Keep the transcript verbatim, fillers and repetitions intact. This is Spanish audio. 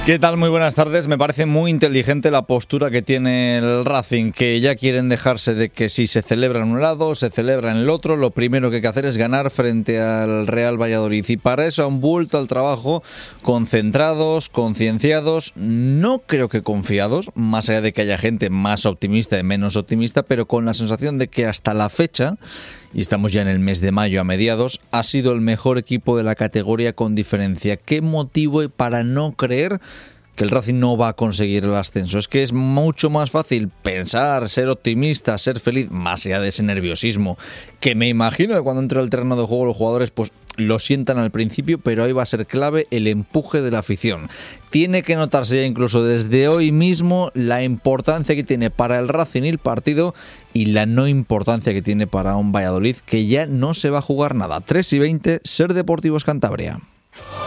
¿Qué tal? Muy buenas tardes. Me parece muy inteligente la postura que tiene el Racing, que ya quieren dejarse de que si se celebra en un lado, se celebra en el otro. Lo primero que hay que hacer es ganar frente al Real Valladolid. Y para eso han vuelto al trabajo concentrados, concienciados, no creo que confiados, más allá de que haya gente más optimista y menos optimista, pero con la sensación de que hasta la fecha, y estamos ya en el mes de mayo a mediados, ha sido el mejor equipo de la categoría con diferencia. ¿Qué motivo hay para no creer que el Racing no va a conseguir el ascenso? Es que es mucho más fácil pensar, ser optimista, ser feliz, más allá de ese nerviosismo, que me imagino que cuando entre al terreno de juego los jugadores pues lo sientan al principio, pero ahí va a ser clave el empuje de la afición. Tiene que notarse ya incluso desde hoy mismo la importancia que tiene para el Racing el partido y la no importancia que tiene para un Valladolid que ya no se va a jugar nada. tres y veinte, Ser Deportivos Cantabria.